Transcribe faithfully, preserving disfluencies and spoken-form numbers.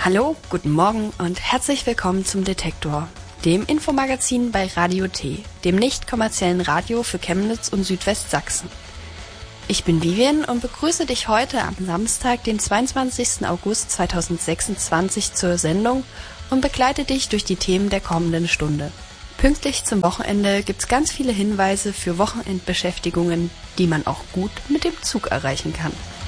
Hallo, guten Morgen und herzlich willkommen zum Detektor, dem Infomagazin bei Radio T, dem nicht kommerziellen Radio für Chemnitz und Südwestsachsen. Ich bin Vivian und begrüße dich heute am Samstag, den zweiundzwanzigsten August zweitausendsechsundzwanzig zur Sendung und begleite dich durch die Themen der kommenden Stunde. Pünktlich zum Wochenende gibt's ganz viele Hinweise für Wochenendbeschäftigungen, die man auch gut mit dem Zug erreichen kann.